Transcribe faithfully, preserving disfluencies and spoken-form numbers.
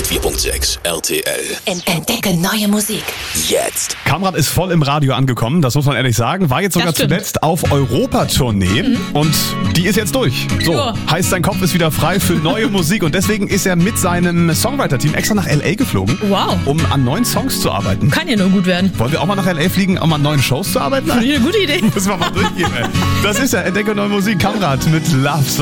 hundertvier Komma sechs R T L. Entdecke neue Musik. Jetzt. Kamrat ist voll im Radio angekommen, das muss man ehrlich sagen. War jetzt sogar zuletzt auf Europa-Tournee mhm. und die ist jetzt durch. So, ja. Heißt, sein Kopf ist wieder frei für neue Musik und deswegen ist er mit seinem Songwriter-Team extra nach L A geflogen, wow. um an neuen Songs zu arbeiten. Kann ja nur gut werden. Wollen wir auch mal nach L A fliegen, um an neuen Shows zu arbeiten? Eine gute Idee. Müssen wir mal durchgehen, ey. Das ist ja Entdecke neue Musik, Kamrat mit Love Song.